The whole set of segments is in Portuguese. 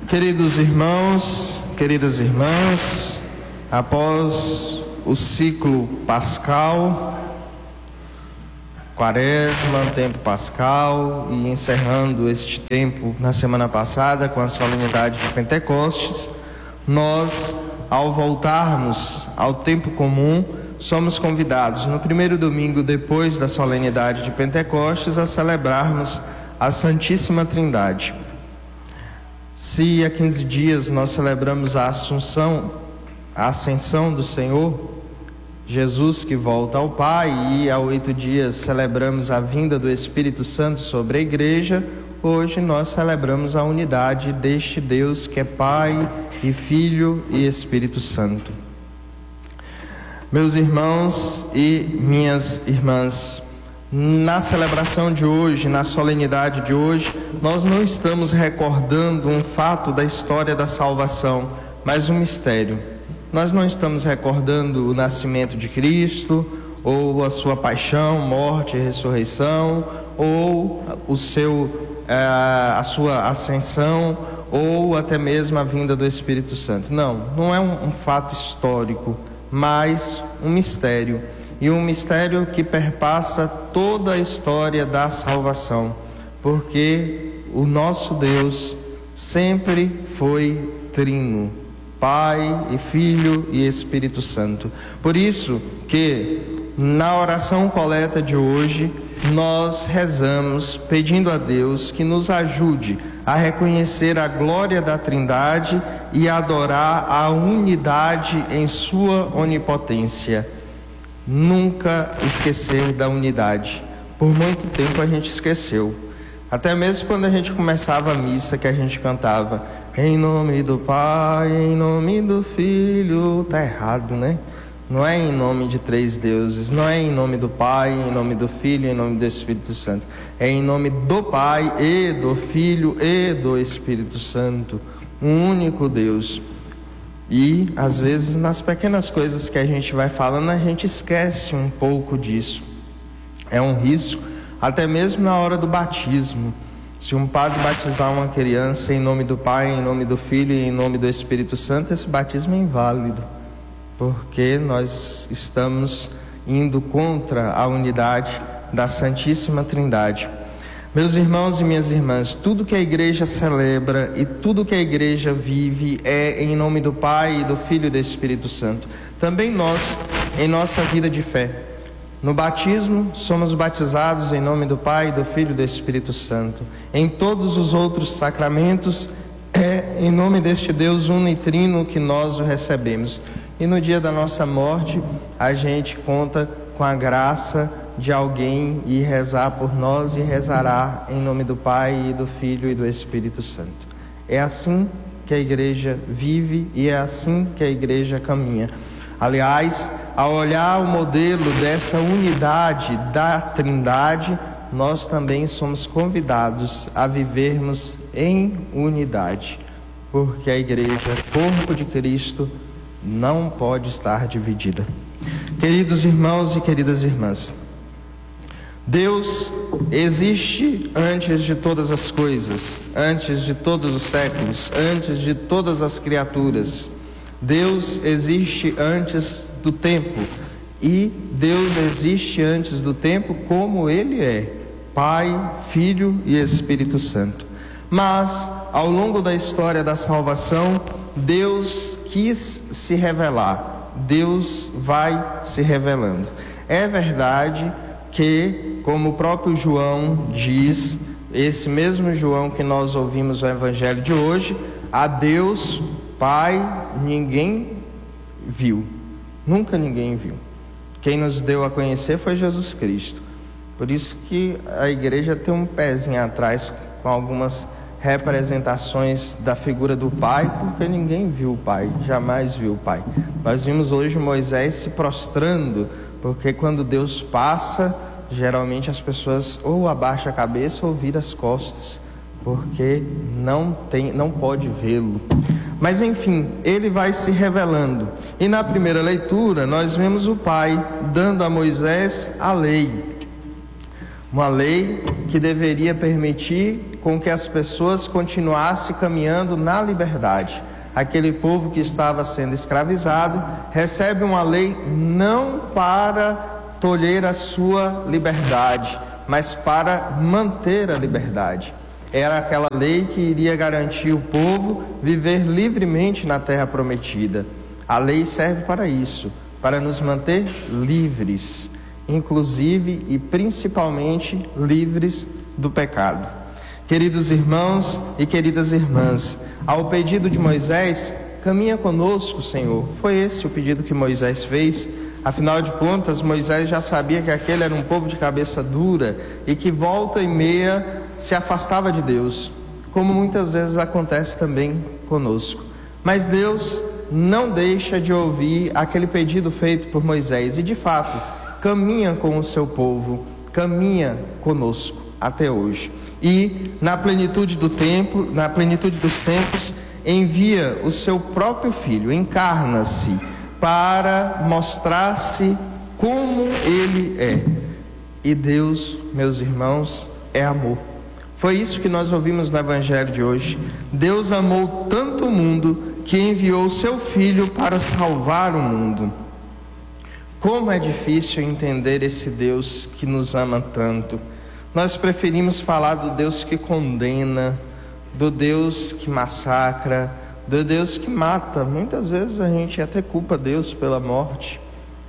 Queridos irmãos, queridas irmãs, após o ciclo pascal, quaresma, tempo pascal, e encerrando este tempo na semana passada com a solenidade de Pentecostes, nós, ao voltarmos ao tempo comum, somos convidados no primeiro domingo depois da solenidade de Pentecostes a celebrarmos a Santíssima Trindade. Se há 15 dias nós celebramos a ascensão do Senhor, Jesus que volta ao Pai, e há 8 dias celebramos a vinda do Espírito Santo sobre a Igreja, hoje nós celebramos a unidade deste Deus que é Pai e Filho e Espírito Santo. Meus irmãos e minhas irmãs, na celebração de hoje, na solenidade de hoje, nós não estamos recordando um fato da história da salvação, mas um mistério. Nós não estamos recordando o nascimento de Cristo, ou a sua paixão, morte e ressurreição, ou a sua ascensão, ou até mesmo a vinda do Espírito Santo. Não é um fato histórico, mas um mistério. E um mistério que perpassa toda a história da salvação, porque o nosso Deus sempre foi trino, Pai e Filho e Espírito Santo. Por isso que na oração coleta de hoje nós rezamos pedindo a Deus que nos ajude a reconhecer a glória da Trindade e adorar a unidade em sua onipotência. Nunca esquecer da unidade. Por muito tempo a gente esqueceu. Até mesmo quando a gente começava a missa, que a gente cantava em nome do Pai, em nome do Filho. Tá errado, né? Não é em nome de 3 deuses, não é em nome do Pai, em nome do Filho, em nome do Espírito Santo. É em nome do Pai e do Filho e do Espírito Santo, um único Deus. E às vezes nas pequenas coisas que a gente vai falando, a gente esquece um pouco disso. É um risco, até mesmo na hora do batismo. Se um padre batizar uma criança em nome do Pai, em nome do Filho e em nome do Espírito Santo, esse batismo é inválido, porque nós estamos indo contra a unidade da Santíssima Trindade. Meus irmãos e minhas irmãs, tudo que a Igreja celebra e tudo que a Igreja vive é em nome do Pai, do Filho e do Espírito Santo. Também nós, em nossa vida de fé, no batismo, somos batizados em nome do Pai, do Filho e do Espírito Santo. Em todos os outros sacramentos, é em nome deste Deus unitrino que nós o recebemos. E no dia da nossa morte, a gente conta com a graça de alguém e rezar por nós, e rezará em nome do Pai, e do Filho e do Espírito Santo. É assim que a Igreja vive e é assim que a Igreja caminha. Aliás, ao olhar o modelo dessa unidade da Trindade, nós também somos convidados a vivermos em unidade, porque a Igreja, corpo de Cristo, não pode estar dividida. Queridos irmãos e queridas irmãs, Deus existe antes de todas as coisas, antes de todos os séculos, antes de todas as criaturas. Deus existe antes do tempo, e Deus existe antes do tempo como Ele é, Pai, Filho e Espírito Santo. Mas, ao longo da história da salvação, Deus quis se revelar, Deus vai se revelando. É verdade que, como o próprio João diz, esse mesmo João que nós ouvimos no Evangelho de hoje, a Deus Pai ninguém viu, nunca ninguém viu. Quem nos deu a conhecer foi Jesus Cristo. Por isso que a Igreja tem um pezinho atrás com algumas representações da figura do Pai, porque ninguém viu o Pai, jamais viu o Pai. Nós vimos hoje Moisés se prostrando, porque quando Deus passa, geralmente as pessoas ou abaixam a cabeça ou viram as costas, porque não pode vê-lo. Mas enfim, ele vai se revelando. E na primeira leitura nós vemos o Pai dando a Moisés a lei. Uma lei que deveria permitir com que as pessoas continuassem caminhando na liberdade. Aquele povo que estava sendo escravizado recebe uma lei não para tolher a sua liberdade, mas para manter a liberdade. Era aquela lei que iria garantir o povo viver livremente na terra prometida. A lei serve para isso, para nos manter livres, inclusive e principalmente livres do pecado. Queridos irmãos e queridas irmãs, ao pedido de Moisés, caminha conosco, Senhor. Foi esse o pedido que Moisés fez. Afinal de contas, Moisés já sabia que aquele era um povo de cabeça dura e que volta e meia se afastava de Deus, como muitas vezes acontece também conosco. Mas Deus não deixa de ouvir aquele pedido feito por Moisés e, de fato, caminha com o seu povo, caminha conosco até hoje. E na plenitude do tempo, na plenitude dos tempos, envia o seu próprio Filho, encarna-se para mostrar-se como Ele é. E Deus, meus irmãos, é amor. Foi isso que nós ouvimos no Evangelho de hoje. Deus amou tanto o mundo que enviou o seu Filho para salvar o mundo. Como é difícil entender esse Deus que nos ama tanto. Nós preferimos falar do Deus que condena, do Deus que massacra, do Deus que mata. Muitas vezes a gente até culpa Deus pela morte,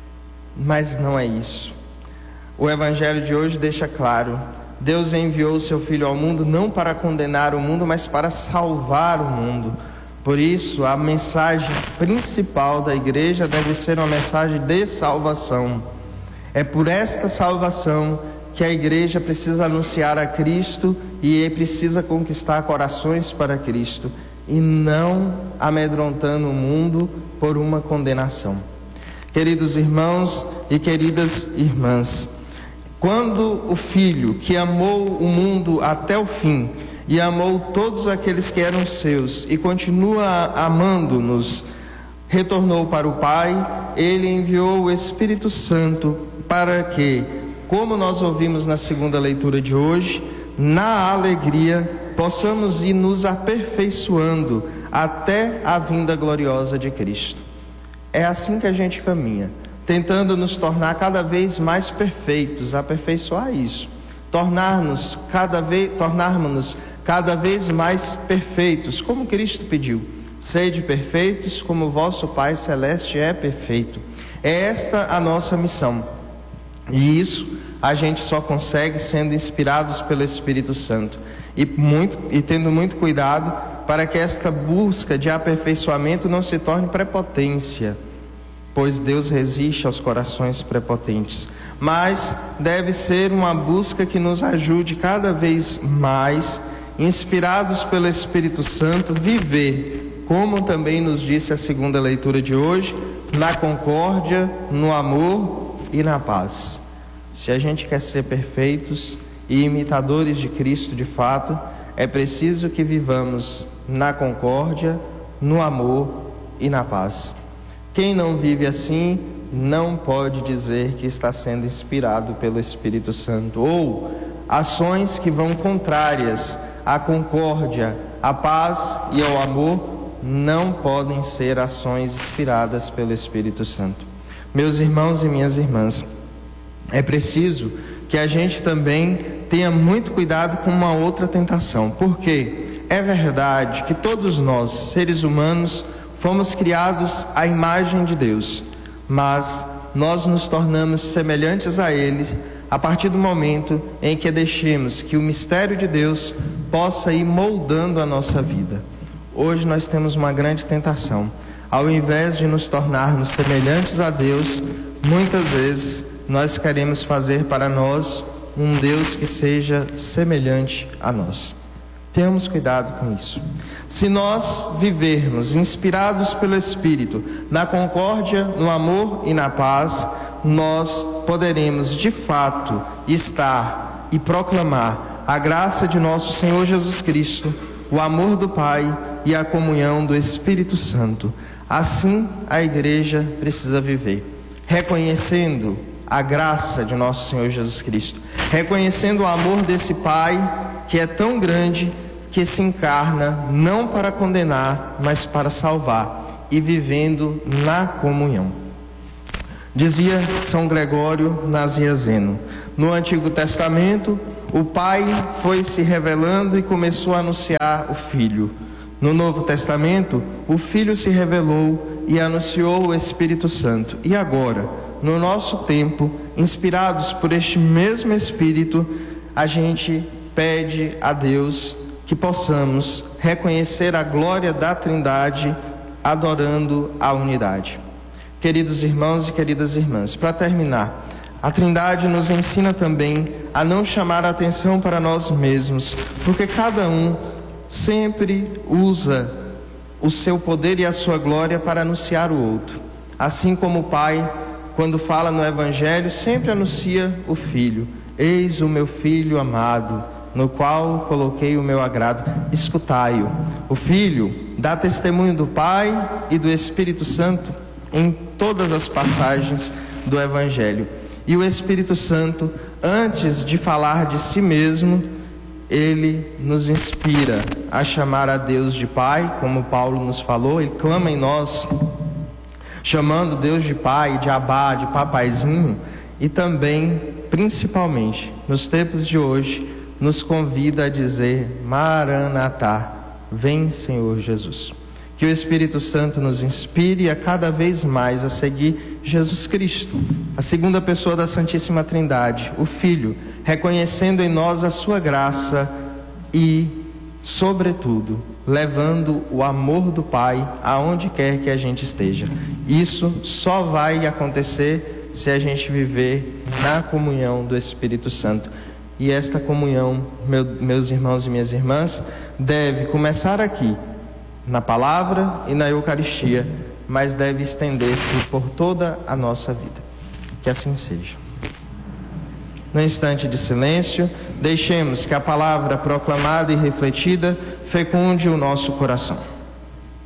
mas não é isso. O Evangelho de hoje deixa claro: Deus enviou o seu Filho ao mundo não para condenar o mundo, mas para salvar o mundo. Por isso, a mensagem principal da igreja deve ser uma mensagem de salvação. É por esta salvação que a igreja precisa anunciar a Cristo e precisa conquistar corações para Cristo, e não amedrontando o mundo por uma condenação. Queridos irmãos e queridas irmãs, quando o Filho, que amou o mundo até o fim e amou todos aqueles que eram seus e continua amando-nos, retornou para o Pai, Ele enviou o Espírito Santo para que, como nós ouvimos na segunda leitura de hoje, na alegria possamos ir nos aperfeiçoando até a vinda gloriosa de Cristo. É assim que a gente caminha, tentando nos tornar cada vez mais perfeitos, aperfeiçoar isso, tornarmos cada vez mais perfeitos, como Cristo pediu: sede perfeitos como vosso Pai Celeste é perfeito. É esta a nossa missão. E isso a gente só consegue sendo inspirados pelo Espírito Santo e tendo muito cuidado para que esta busca de aperfeiçoamento não se torne prepotência, pois Deus resiste aos corações prepotentes, mas deve ser uma busca que nos ajude cada vez mais, inspirados pelo Espírito Santo, viver, como também nos disse a segunda leitura de hoje, na concórdia, no amor e na paz. Se a gente quer ser perfeitos e imitadores de Cristo de fato, é preciso que vivamos na concórdia, no amor e na paz. Quem não vive assim não pode dizer que está sendo inspirado pelo Espírito Santo, ou ações que vão contrárias à concórdia, à paz e ao amor não podem ser ações inspiradas pelo Espírito Santo. Meus irmãos e minhas irmãs, é preciso que a gente também tenha muito cuidado com uma outra tentação, porque é verdade que todos nós, seres humanos, fomos criados à imagem de Deus, mas nós nos tornamos semelhantes a Ele a partir do momento em que deixemos que o mistério de Deus possa ir moldando a nossa vida. Hoje nós temos uma grande tentação. Ao invés de nos tornarmos semelhantes a Deus, muitas vezes nós queremos fazer para nós um Deus que seja semelhante a nós. Tenhamos cuidado com isso. Se nós vivermos inspirados pelo Espírito, na concórdia, no amor e na paz, nós poderemos de fato estar e proclamar a graça de nosso Senhor Jesus Cristo, o amor do Pai e a comunhão do Espírito Santo. Assim a igreja precisa viver, reconhecendo a graça de nosso Senhor Jesus Cristo, reconhecendo o amor desse Pai que é tão grande que se encarna não para condenar, mas para salvar, e vivendo na comunhão. Dizia São Gregório Nazianzeno: no Antigo Testamento, o Pai foi se revelando e começou a anunciar o Filho. No Novo Testamento, o Filho se revelou e anunciou o Espírito Santo. E agora, no nosso tempo, inspirados por este mesmo Espírito, a gente pede a Deus que possamos reconhecer a glória da Trindade, adorando a unidade. Queridos irmãos e queridas irmãs, para terminar, a Trindade nos ensina também a não chamar a atenção para nós mesmos, porque cada um sempre usa o seu poder e a sua glória para anunciar o outro. Assim como o Pai, quando fala no Evangelho, sempre anuncia o Filho: eis o meu Filho amado, no qual coloquei o meu agrado, escutai-o. O Filho dá testemunho do Pai e do Espírito Santo em todas as passagens do Evangelho. E o Espírito Santo, antes de falar de si mesmo, ele nos inspira a chamar a Deus de Pai, como Paulo nos falou. Ele clama em nós, chamando Deus de Pai, de Abá, de Papaizinho. E também, principalmente, nos tempos de hoje, nos convida a dizer: Maranatá, vem Senhor Jesus. Que o Espírito Santo nos inspire a cada vez mais a seguir Jesus Cristo, a segunda pessoa da Santíssima Trindade, o Filho, reconhecendo em nós a sua graça e, sobretudo, levando o amor do Pai aonde quer que a gente esteja. Isso só vai acontecer se a gente viver na comunhão do Espírito Santo. E esta comunhão, meus irmãos e minhas irmãs, deve começar aqui, na palavra e na Eucaristia, mas deve estender-se por toda a nossa vida. Que assim seja. No instante de silêncio, deixemos que a palavra proclamada e refletida fecunde o nosso coração.